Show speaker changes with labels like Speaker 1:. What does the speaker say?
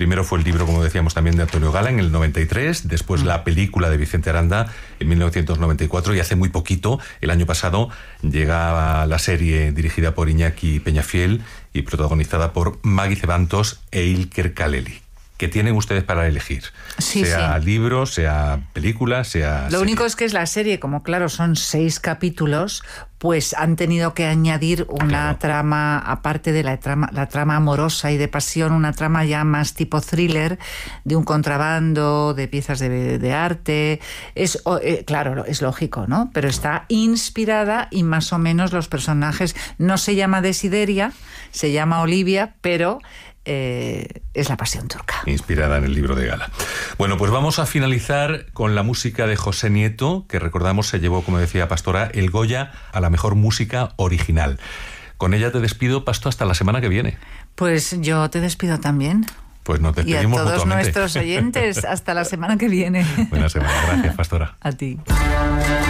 Speaker 1: Primero fue el libro, como decíamos, también de Antonio Gala en el 93, después la película de Vicente Aranda en 1994 y hace muy poquito, el año pasado, llega la serie dirigida por Iñaki Peñafiel y protagonizada por Maggie Cebantos e Ilker Kaleli. Que tienen ustedes para elegir, sea libro, sea película, sea
Speaker 2: Lo único es que es la serie, como claro, son 6 capítulos, pues han tenido que añadir una trama, aparte de la trama amorosa y de pasión, una trama ya más tipo thriller, de un contrabando, de piezas de arte. Claro, es lógico, ¿no? Pero está inspirada y más o menos los personajes, no se llama Desideria, se llama Olivia, pero es la pasión turca.
Speaker 1: Inspirada en el libro de Gala. Bueno, pues vamos a finalizar con la música de José Nieto, que recordamos se llevó, como decía Pastora, el Goya a la mejor música original. Con ella te despido, Pasto, hasta la semana que viene.
Speaker 2: Pues yo te despido también.
Speaker 1: Pues nos despedimos mutuamente.
Speaker 2: Y a todos nuestros oyentes, hasta la semana que viene.
Speaker 1: Buena semana, gracias, Pastora.
Speaker 2: A ti.